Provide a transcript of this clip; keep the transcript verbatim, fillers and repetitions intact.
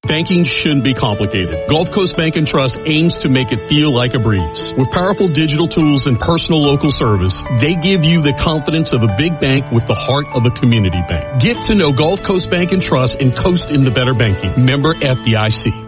Banking shouldn't be complicated. Gulf Coast Bank and Trust aims to make it feel like a breeze. With powerful digital tools and personal local service, they give you the confidence of a big bank with the heart of a community bank. Get to know Gulf Coast Bank and Trust and coast into better banking. Member F D I C.